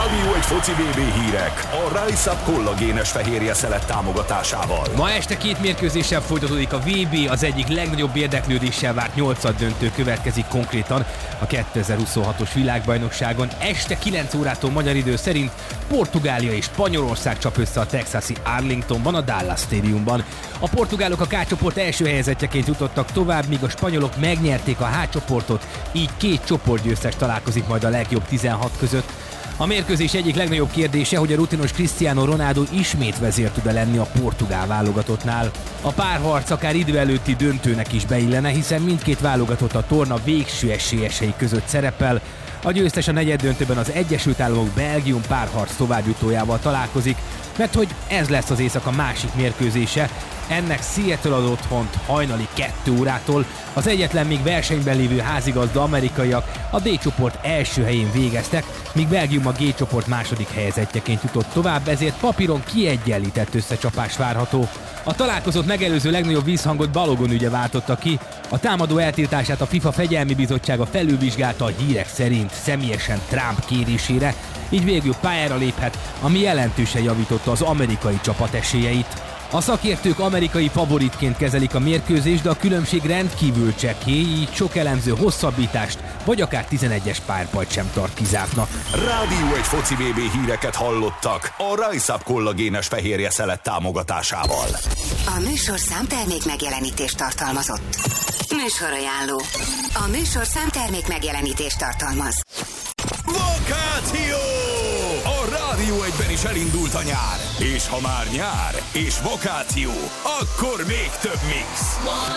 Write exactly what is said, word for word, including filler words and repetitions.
Rádió egy foci vé bé hírek a Rise Up kollagénes fehérje szelet támogatásával. Ma este két mérkőzéssel folytatódik a vé bé, az egyik legnagyobb érdeklődéssel várt nyolcaddöntő következik konkrétan a kétezer-huszonhatos világbajnokságon. Este kilenc órától magyar idő szerint Portugália és Spanyolország csap össze a texasi Arlingtonban, a Dallas Stadiumban. A portugálok a K-csoport első helyezettjeként jutottak tovább, míg a spanyolok megnyerték a H-csoportot, így két csoportgyőztes találkozik majd a legjobb tizenhat között. A mérkőzés egyik legnagyobb kérdése, hogy a rutinos Cristiano Ronaldo ismét vezér tud-e lenni a portugál válogatottnál. A párharc akár idő előtti döntőnek is beillene, hiszen mindkét válogatott a torna végső esélyesei között szerepel. A győztes a negyeddöntőben az Egyesült Államok-Belgium párharc továbbjutójával találkozik, mert hogy ez lesz az éjszaka másik mérkőzése. Ennek Seattle ad otthont hajnali kettő órától. Az egyetlen még versenyben lévő házigazda amerikaiak a D-csoport első helyén végeztek, míg Belgium a G-csoport második helyezettjeként jutott tovább, ezért papíron kiegyenlített összecsapás várható. A találkozót megelőző legnagyobb vízhangot Balogun ügye váltotta ki. A támadó eltiltását a FIFA fegyelmi bizottsága felülvizsgálta a hírek szerint személyesen Trump kérésére, így végül pályára léphet, ami jelentősen javította az amerikai csapat esélyeit. A szakértők amerikai favoritként kezelik a mérkőzést, de a különbség rendkívül csekély, így sok elemző hosszabbítást vagy akár tizenegyes párpajt sem tart kizártnak. Rádió egy foci vé bé híreket hallottak a Rise Up kollagénes fehérje szelet támogatásával. A műsorszám termék megjelenítést tartalmazott. Műsorajánló. A műsorszám termék megjelenítést tartalmaz. Vakáció! A Rádió egyben is elindult a nyár. És ha már nyár és vakáció, akkor még több mix.